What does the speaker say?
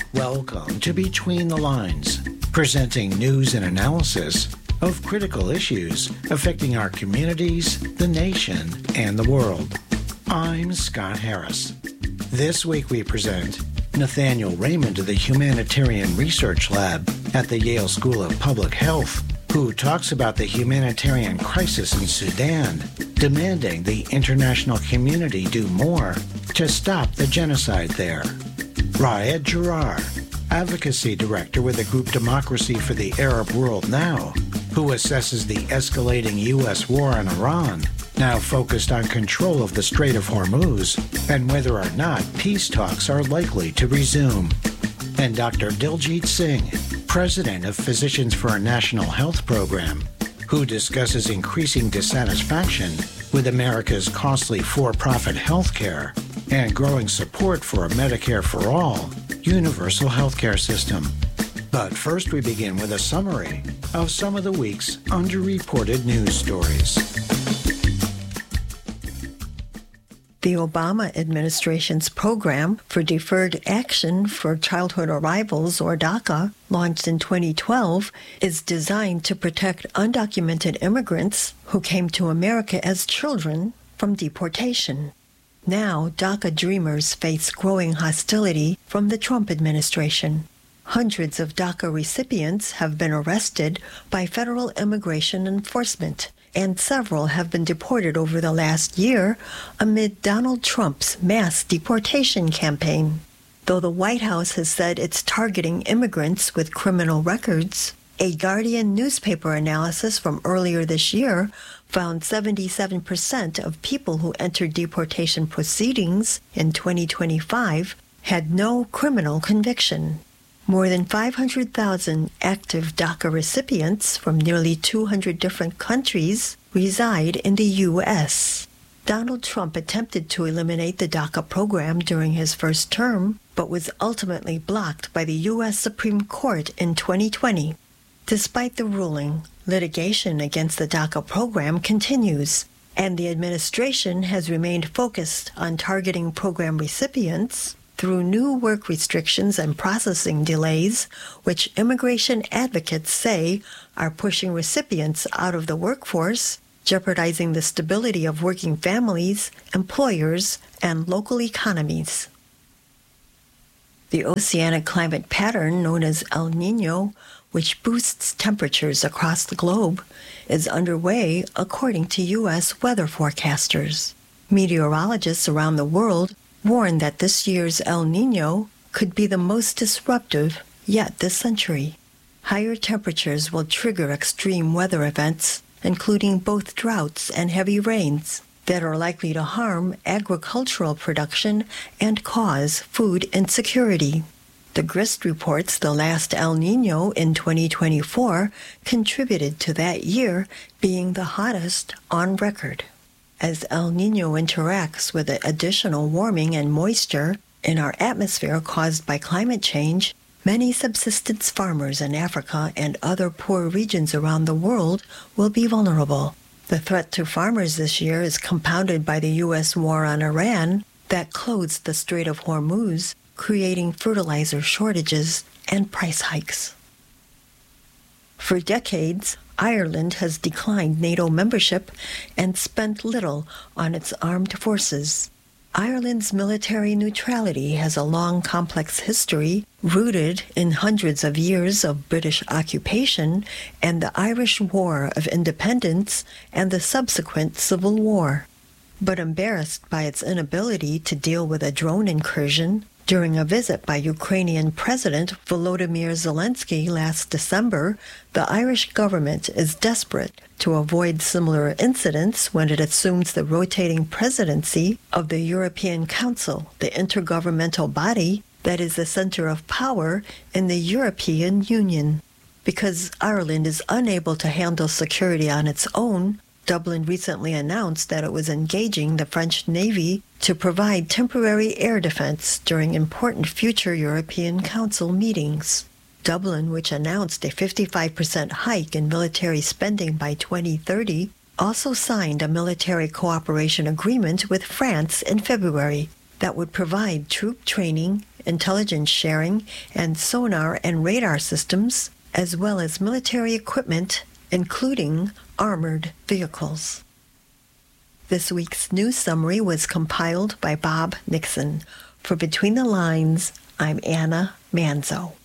Welcome to Between the Lines, presenting news and analysis of critical issues affecting our communities, the nation, and the world. I'm Scott Harris. This week we present Nathaniel Raymond of the Humanitarian Research Lab at the Yale School of Public Health, who talks about the humanitarian crisis in Sudan, demanding the international community do more to stop the genocide there. Raed Jarrar, Advocacy Director with the group Democracy for the Arab World Now, who assesses the escalating U.S. war on Iran, now focused on control of the Strait of Hormuz and whether or not peace talks are likely to resume. And Dr. Diljit Singh, President of Physicians for a National Health Program, who discusses increasing dissatisfaction with America's costly for-profit health care and growing support for a Medicare for All universal healthcare system. But first we begin with a summary of some of the week's underreported news stories. The Obama administration's Program for Deferred Action for Childhood Arrivals, or DACA, launched in 2012, is designed to protect undocumented immigrants who came to America as children from deportation. Now, DACA dreamers face growing hostility from the Trump administration. Hundreds of DACA recipients have been arrested by federal immigration enforcement, and several have been deported over the last year amid Donald Trump's mass deportation campaign. Though the White House has said it's targeting immigrants with criminal records, a Guardian newspaper analysis from earlier this year found 77% of people who entered deportation proceedings in 2025 had no criminal conviction. More than 500,000 active DACA recipients from nearly 200 different countries reside in the U.S. Donald Trump attempted to eliminate the DACA program during his first term, but was ultimately blocked by the U.S. Supreme Court in 2020. Despite the ruling, litigation against the DACA program continues, and the administration has remained focused on targeting program recipients through new work restrictions and processing delays, which immigration advocates say are pushing recipients out of the workforce, jeopardizing the stability of working families, employers, and local economies. The oceanic climate pattern known as El Niño, which boosts temperatures across the globe, is underway according to U.S. weather forecasters. Meteorologists around the world warn that this year's El Niño could be the most disruptive yet this century. Higher temperatures will trigger extreme weather events, including both droughts and heavy rains, that are likely to harm agricultural production and cause food insecurity. The GRIST reports the last El Niño in 2024 contributed to that year being the hottest on record. As El Niño interacts with the additional warming and moisture in our atmosphere caused by climate change, many subsistence farmers in Africa and other poor regions around the world will be vulnerable. The threat to farmers this year is compounded by the U.S. war on Iran that closed the Strait of Hormuz, creating fertilizer shortages and price hikes. For decades, Ireland has declined NATO membership and spent little on its armed forces. Ireland's military neutrality has a long, complex history rooted in hundreds of years of British occupation and the Irish War of Independence and the subsequent Civil War. But embarrassed by its inability to deal with a drone incursion during a visit by Ukrainian President Volodymyr Zelensky last December, the Irish government is desperate to avoid similar incidents when it assumes the rotating presidency of the European Council, the intergovernmental body that is the center of power in the European Union. Because Ireland is unable to handle security on its own, Dublin recently announced that it was engaging the French Navy to provide temporary air defense during important future European Council meetings. Dublin, which announced a 55% hike in military spending by 2030, also signed a military cooperation agreement with France in February. that would provide troop training, intelligence sharing, and sonar and radar systems, as well as military equipment, including armored vehicles. This week's news summary was compiled by Bob Nixon. For Between the Lines, I'm Anna Manzo.